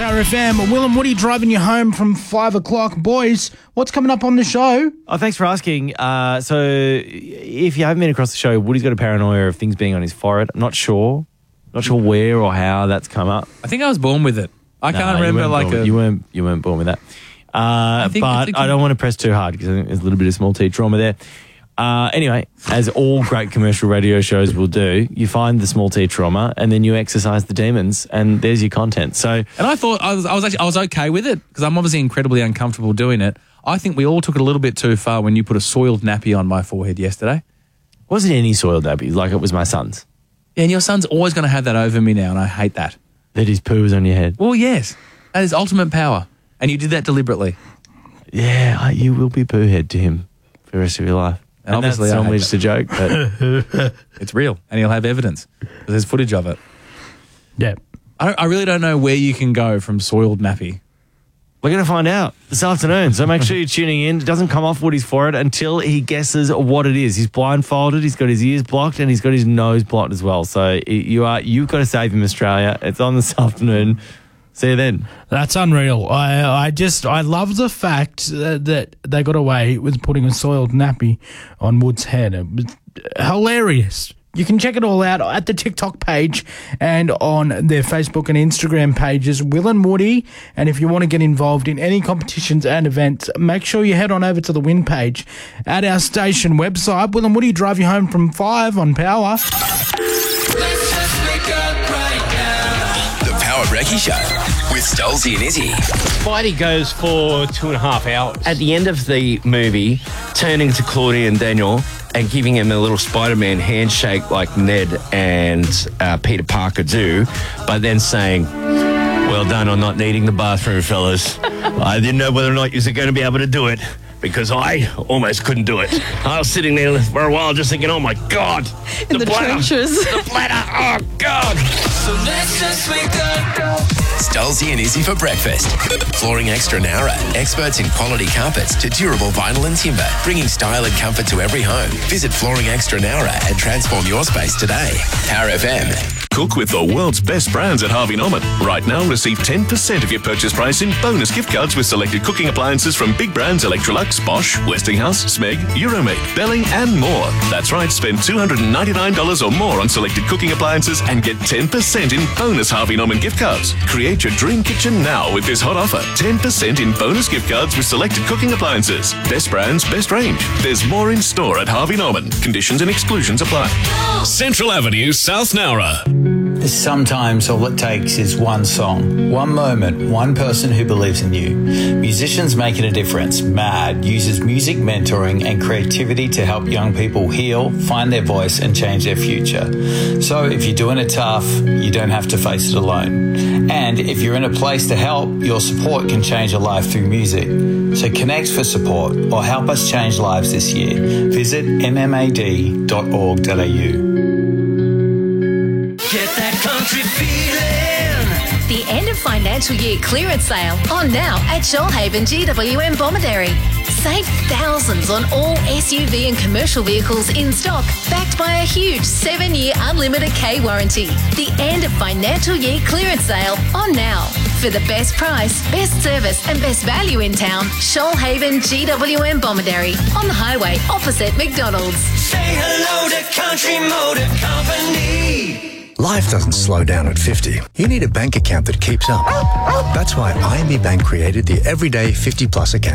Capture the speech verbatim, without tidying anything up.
Power F M. Will and Woody driving you home from five o'clock. Boys, what's coming up on the show? Oh, thanks for asking. Uh, so if you haven't been across the show, Woody's got a paranoia of things being on his forehead. I'm not sure. Not sure where or how that's come up. I think I was born with it. I No, can't you remember weren't like born, a... You weren't, you weren't born with that. Uh, think but it's a- I don't want to press too hard because I think there's a little bit of small T trauma there. Uh, anyway, as all great commercial radio shows will do, you find the small T trauma and then you exercise the demons, and there's your content. So, And I thought I was, I was actually I was okay with it because I'm obviously incredibly uncomfortable doing it. I think we all took it a little bit too far when you put a soiled nappy on my forehead yesterday. wasn't any soiled nappies, like it was my son's. Yeah, and your son's always going to have that over me now, and I hate that. That his poo was on your head. Well, yes, that is ultimate power, and you did that deliberately. Yeah, I- you will be poo head to him for the rest of your life. And And, obviously that's I normally hate just a joke, but It's real, and he'll have evidence. There's footage of it. Yeah. I, don't, I really don't know where you can go from soiled nappy. we're going to find out this afternoon. So make sure you're tuning in. It doesn't come off Woody's forehead until he guesses what it is. He's blindfolded, he's got his ears blocked, and he's got his nose blocked as well. So you are, you've got to save him, Australia. It's on this afternoon. See you then. That's unreal. I I just, I love the fact that, that they got away with putting a soiled nappy on Wood's head. It was hilarious. You can check it all out at the TikTok page and on their Facebook and Instagram pages, Will and Woody. And if you want to get involved in any competitions and events, make sure you head on over to the win page at our station website. Will and Woody drive you home from five on Power. Let's just wake up right now. The Power Brekkie Show with Stolzy and Izzy. Spidey goes for two and a half hours. At the end of the movie, turning to Claudia and Daniel and giving him a little Spider-Man handshake like Ned and uh, Peter Parker do, but then saying, well done on not needing the bathroom, fellas. I didn't know whether or not you were going to be able to do it because I almost couldn't do it. I was sitting there for a while just thinking, oh my God, In the bladder, trenches. the bladder, oh God. So let's just wake up. Stolzy and Izzy for breakfast. Flooring Extra Nara. Experts in quality carpets to durable vinyl and timber. Bringing style and comfort to every home. Visit Flooring Extra Nara and transform your space today. Power F M. Cook with the world's best brands at Harvey Norman. Right now, receive ten percent of your purchase price in bonus gift cards with selected cooking appliances from big brands Electrolux, Bosch, Westinghouse, Smeg, Euromate, Belling, and more. That's right, spend two hundred ninety-nine dollars or more on selected cooking appliances and get ten percent in bonus Harvey Norman gift cards. Create your dream kitchen now with this hot offer. ten percent in bonus gift cards with selected cooking appliances. Best brands, best range. There's more in store at Harvey Norman. Conditions and exclusions apply. Central Avenue, South Nowra. Sometimes all it takes is one song, one moment, one person who believes in you. Musicians Making a Difference, MAD, uses music mentoring and creativity to help young people heal, find their voice and change their future. So if you're doing it tough, you don't have to face it alone. And if you're in a place to help, your support can change a life through music. So connect for support or help us change lives this year. Visit m m a d dot org dot a u. Get that country feeling. The end of financial year clearance sale on now at Shoalhaven G W M Bomaderry. Save thousands on all S U V and commercial vehicles in stock, backed by a huge seven-year unlimited K warranty. The end of financial year clearance sale on now. For the best price, best service and best value in town, Shoalhaven G W M Bomaderry on the highway opposite McDonald's. Say hello to Country Motor Company. Life doesn't slow down at fifty. You need a bank account that keeps up. That's why I M B Bank created the Everyday fifty Plus account.